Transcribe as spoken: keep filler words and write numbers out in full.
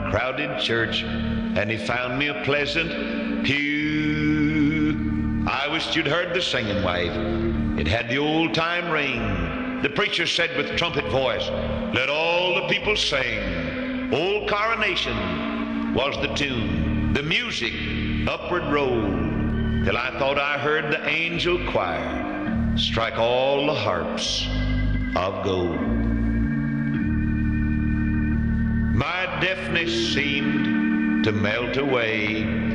crowded church, and he found me a pleasant pew. I wished you'd heard the singing, wife. It had the old-time ring. The preacher said with trumpet voice, "Let all the people sing." Old Coronation was the tune, the music upward rolled, till I thought I heard the angel choir strike all the harps of gold. My deafness seemed to melt away